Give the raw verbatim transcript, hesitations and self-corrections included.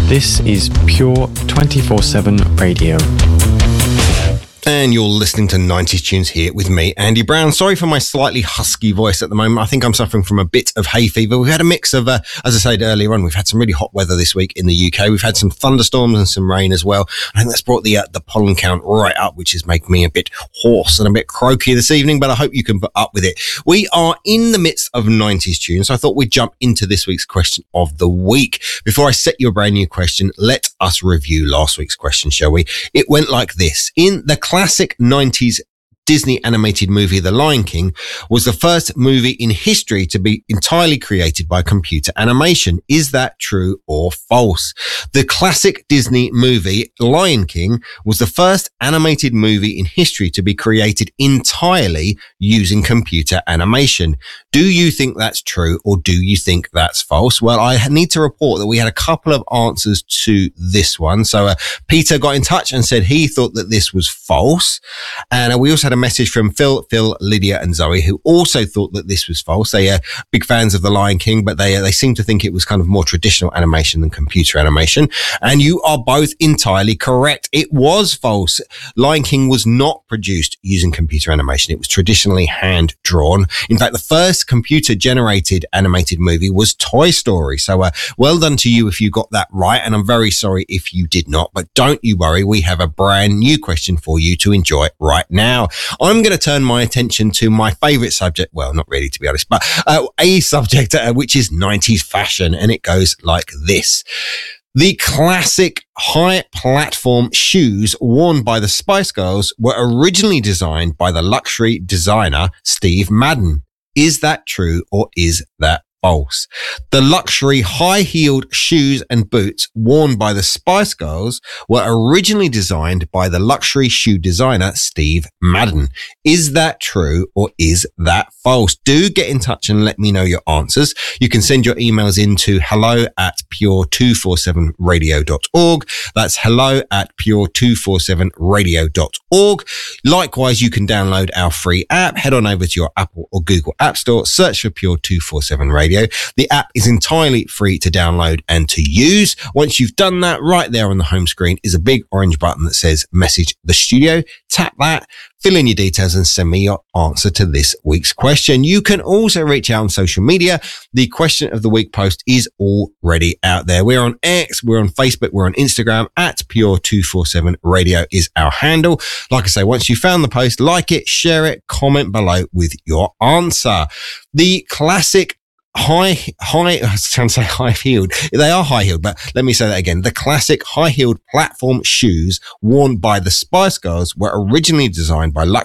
This is Pure twenty-four seven Radio. And you're listening to nineties Tunes here with me, Andy Brown. Sorry for my slightly husky voice at the moment. I think I'm suffering from a bit of hay fever. We've had a mix of, uh, as I said earlier on, we've had some really hot weather this week in the U K. We've had some thunderstorms and some rain as well. I think that's brought the uh, the pollen count right up, which is making me a bit hoarse and a bit croaky this evening, but I hope you can put up with it. We are in the midst of nineties Tunes, so I thought we'd jump into this week's question of the week. Before I set you a brand new question, let us review last week's question, shall we? It went like this. In the classic nineties Disney animated movie The Lion King was the first movie in history to be entirely created by computer animation. Is that true or false? The classic Disney movie Lion King was the first animated movie in history to be created entirely using computer animation. Do you think that's true or do you think that's false? Well, I need to report that we had a couple of answers to this one. So uh, Peter got in touch and said he thought that this was false. And uh, we also had a message from Phil, Phil, Lydia and Zoe, who also thought that this was false. They are big fans of The Lion King, but they uh, they seem to think it was kind of more traditional animation than computer animation. And you are both entirely correct. It was false. Lion King was not produced using computer animation. It was traditionally hand drawn. In fact, the first computer generated animated movie was Toy Story. So uh, well done to you if you got that right. And I'm very sorry if you did not, but don't you worry. We have a brand new question for you to enjoy right now. I'm going to turn my attention to my favourite subject. Well, not really, to be honest, but uh, a subject uh, which is nineties fashion. And it goes like this. The classic high platform shoes worn by the Spice Girls were originally designed by the luxury designer Steve Madden. Is that true or is that false? The luxury high-heeled shoes and boots worn by the Spice Girls were originally designed by the luxury shoe designer Steve Madden. Is that true or is that false? Do get in touch and let me know your answers. You can send your emails into hello at pure two four seven radio dot org. That's hello at pure two four seven radio dot org. Likewise, you can download our free app. Head on over to your Apple or Google App Store, search for Pure two four seven Radio. The app is entirely free to download and to use. Once you've done that, right there on the home screen is a big orange button that says Message the Studio. Tap that, fill in your details and send me your answer to this week's question. You can also reach out on social media. The question of the week post is already out there. We're on X, we're on Facebook, we're on Instagram at Pure two four seven Radio is our handle. Like I say, once you found the post, like it, share it, comment below with your answer. The classic High, high, I was trying to say high-heeled. They are high-heeled, but let me say that again. The classic high-heeled platform shoes worn by the Spice Girls were originally designed by luxury